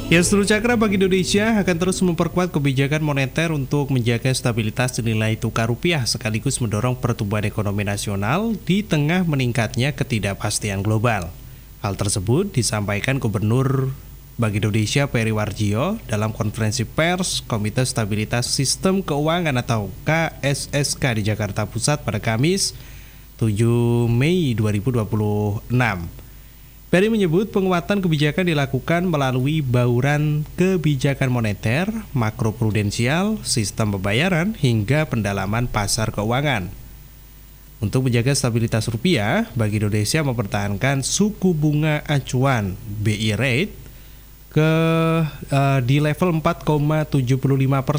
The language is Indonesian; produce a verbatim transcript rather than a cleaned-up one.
Ya, seluruh cakra Bank Indonesia akan terus memperkuat kebijakan moneter untuk menjaga stabilitas nilai tukar rupiah sekaligus mendorong pertumbuhan ekonomi nasional di tengah meningkatnya ketidakpastian global. Hal tersebut disampaikan Gubernur Bank Indonesia Peri Warjio dalam konferensi pers Komite Stabilitas Sistem Keuangan atau K S S K di Jakarta Pusat pada Kamis tujuh Mei dua ribu dua puluh enam. Peri menyebut penguatan kebijakan dilakukan melalui bauran kebijakan moneter, makroprudensial, sistem pembayaran, hingga pendalaman pasar keuangan. Untuk menjaga stabilitas rupiah, Bank Indonesia mempertahankan suku bunga acuan B I rate ke uh, di level empat koma tujuh lima persen